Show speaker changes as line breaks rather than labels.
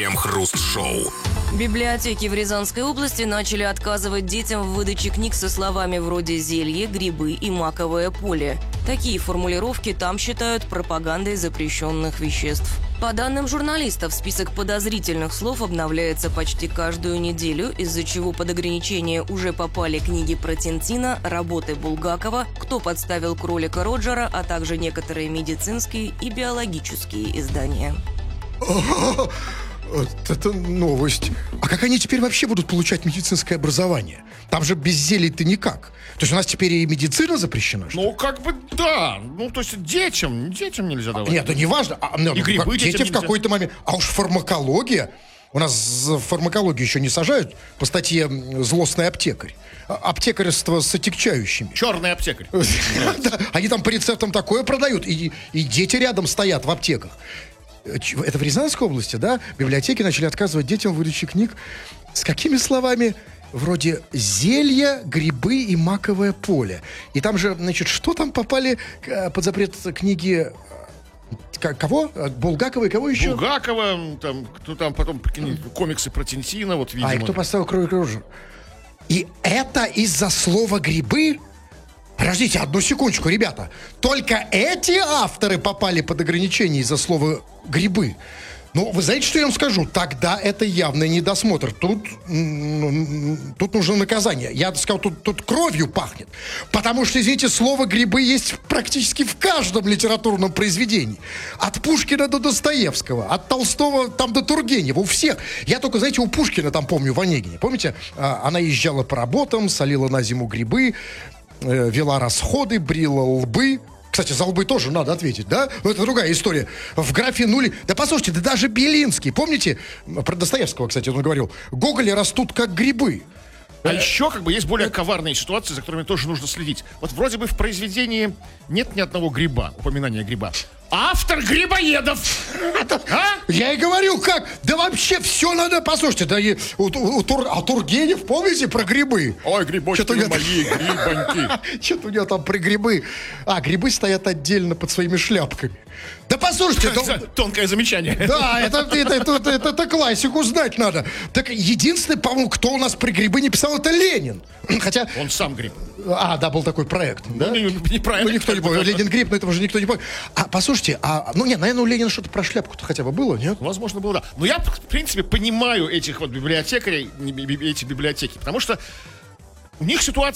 Крем-хруст-шоу.
Библиотеки в Рязанской области начали отказывать детям в выдаче книг со словами вроде «зелье», «грибы» и «маковое поле». Такие формулировки там считают пропагандой запрещенных веществ. По данным журналистов, список подозрительных слов обновляется почти каждую неделю, из-за чего под ограничение уже попали книги про Тинтина, работы Булгакова, «Кто подставил кролика Роджера», а также некоторые медицинские и биологические издания.
Вот это новость. А как они теперь вообще будут получать медицинское образование? Там же без зелий-то никак. То есть у нас теперь и медицина запрещена, что ли?
Ну, как бы, да. Ну, то есть детям нельзя давать.
Нет, это не важно.
И грибы
дети
детям
в какой-то момент... А уж фармакология... У нас в фармакологию еще не сажают по статье «Злостный аптекарь». Аптекарство с отягчающими.
Черный аптекарь.
Да, они там по рецептам такое продают. И дети рядом стоят в аптеках. Это в Рязанской области, да? Библиотеки начали отказывать детям в выдаче книг. С какими словами? Вроде «зелья», «грибы» и «маковое поле». И там же, значит, что там попали под запрет книги... Кого? Булгакова и кого еще?
Булгакова, там потом комиксы про Тинтина, вот, видимо.
И кто поставил кролика Роджера? И это из-за слова «грибы»? Подождите, одну секундочку, ребята. Только эти авторы попали под ограничение из-за слова «грибы». Ну, вы знаете, что я вам скажу? Тогда это явный недосмотр. Тут нужно наказание. Я сказал, тут кровью пахнет. Потому что, извините, слово «грибы» есть практически в каждом литературном произведении. От Пушкина до Достоевского, от Толстого там до Тургенева, у всех. Я только, знаете, у Пушкина там помню в Онегине. Помните? Она езжала по работам, солила на зиму грибы, вела расходы, брила лбы. Кстати, за лбы тоже надо ответить, да? Но это другая история. В графе нули... Да послушайте, да даже Белинский, помните? Про Достоевского, кстати, он говорил. Гоголи растут как грибы.
А еще как бы есть более коварные ситуации, за которыми тоже нужно следить. Вот вроде бы в произведении нет ни одного гриба, упоминания гриба. Автор грибоедов!
Я и говорю, как? Да вообще все надо... Послушайте, да и Тургенев, помните, про грибы?
Ой, грибочки мои, грибоньки.
Что-то у него там про грибы. Грибы стоят отдельно под своими шляпками. Да послушайте...
Тонкое замечание.
Да, это классику знать надо. Так единственный, по-моему, кто у нас про грибы не писал, это Ленин. Хотя...
Он сам гриб.
Да, был такой проект. Да?
Не проект.
Никто не понял. Ленин гриб, но этого же никто не понял. Послушайте, наверное, у Ленина что-то про шляпку-то хотя бы было, нет?
Возможно, было, да. Но я, в принципе, понимаю этих вот библиотекарей, эти библиотеки, потому что у них ситуация